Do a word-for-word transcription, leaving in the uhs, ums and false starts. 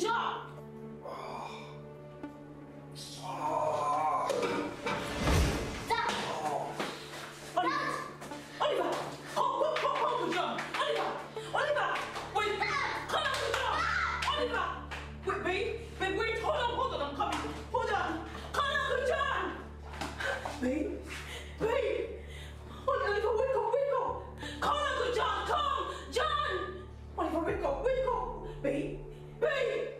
Stop! Oh. Oh. Stop! Oliver! Oliver! Hold, hold, hold the drum! Oliver! Oliver! Wait! Hold on the drum! Oliver! Wait, babe! Babe, wait! Hold on, hold on, I'm coming! Hold on! Hold on the drum! Babe! Babe!